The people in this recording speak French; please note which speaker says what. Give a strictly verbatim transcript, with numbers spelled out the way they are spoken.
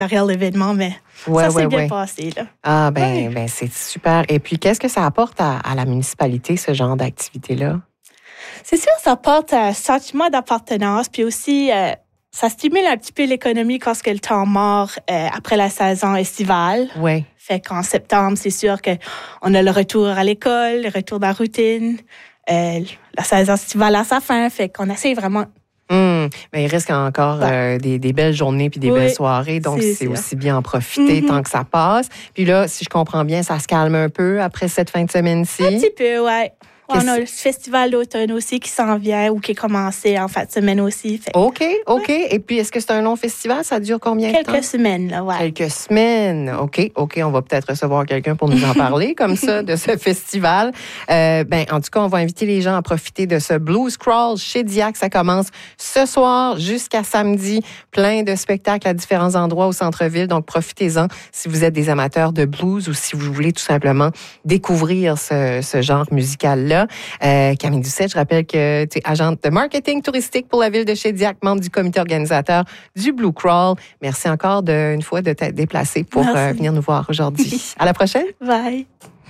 Speaker 1: derrière l'événement, mais
Speaker 2: ouais,
Speaker 1: ça s'est
Speaker 2: ouais,
Speaker 1: bien
Speaker 2: ouais.
Speaker 1: passé. Là.
Speaker 2: Ah, ben,
Speaker 1: Ouais.
Speaker 2: ben, c'est super. Et puis, qu'est-ce que ça apporte à, à la municipalité, ce genre d'activité-là?
Speaker 1: C'est sûr, ça apporte un sentiment d'appartenance, puis aussi, euh, ça stimule un petit peu l'économie quand c'est le temps mort euh, après la saison estivale.
Speaker 2: Oui.
Speaker 1: Fait qu'en septembre, c'est sûr qu'on a le retour à l'école, le retour de la routine, euh, la saison estivale à sa fin, fait qu'on essaie vraiment...
Speaker 2: Mmh. Mais il reste encore
Speaker 1: Ouais.
Speaker 2: euh, des, des belles journées puis des
Speaker 1: Oui,
Speaker 2: belles soirées, donc
Speaker 1: c'est
Speaker 2: c'est
Speaker 1: sûr.
Speaker 2: aussi bien en profiter
Speaker 1: Mm-hmm.
Speaker 2: tant que ça passe. Puis là, si je comprends bien, ça se calme un peu après cette fin de semaine-ci.
Speaker 1: Un petit peu, ouais.
Speaker 2: Qu'est-ce-
Speaker 1: On a le festival d'automne aussi qui s'en vient ou qui est commencé en fin de semaine aussi. Fait
Speaker 2: OK, OK. Et puis, est-ce que c'est un long festival? Ça dure combien de temps?
Speaker 1: quelques semaines, là, ouais.
Speaker 2: Quelques semaines. OK, OK. On va peut-être recevoir quelqu'un pour nous en parler comme ça de ce festival. Euh, ben, en tout cas, on va inviter les gens à profiter de ce Blues Crawl chez Diac. Ça commence ce soir jusqu'à samedi. Plein de spectacles à différents endroits au centre-ville. Donc, profitez-en si vous êtes des amateurs de blues ou si vous voulez tout simplement découvrir ce, ce genre musical-là. Euh, Camille Doucet, je rappelle que tu es agente de marketing touristique pour la ville de Chédiac, membre du comité organisateur du Blue Crawl. Merci encore de, une fois de t'être déplacée pour euh, venir nous voir aujourd'hui. À la prochaine.
Speaker 1: Bye.